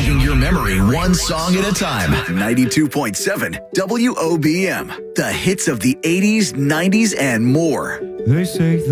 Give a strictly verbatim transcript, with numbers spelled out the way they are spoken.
jogging your memory one song at a time. ninety-two point seven W O B M. The hits of the eighties, nineties, and more. They say